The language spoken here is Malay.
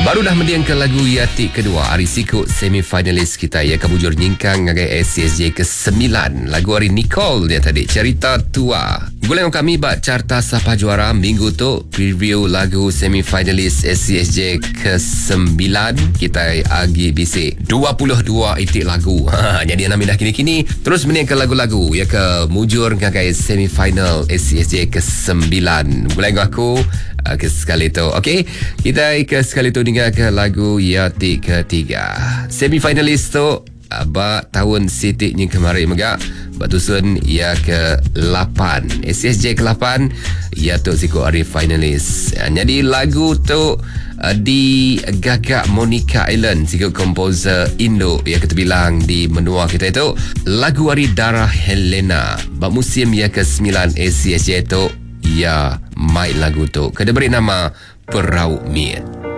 Baru dah mendiang ke lagu Yati kedua risiko semifinalis kita ia kebujur nyingkang ngagai SCSJ ke-9 lagu hari Nicole dia tadi cerita tua. Guleng kami bak carta siapa juara minggu tu preview lagu semifinalis SCSJ ke-9 kita agi bisi 22 itik lagu. Jadi nak mindah kini-kini terus mendiang ke lagu-lagu ia ke mujur ngagai semifinal SCSJ ke-9. Guleng aku ke sekali tu. Okey, kita ke sekali tu hingga ke lagu Yati ketiga. Semifinalis tu abak tahun sitiknya kemarin megak batusun ia ke-8. SCSJ ke-8 ia tu siku hari finalis. Jadi lagu tu di Gagak Monica Island siku komposer Indo ia keterbilang di menua kita itu lagu hari Darah Helena. Bak musim ia ke-9 SCSJ tu ia mai lagu tu kena beri nama Perau Miet.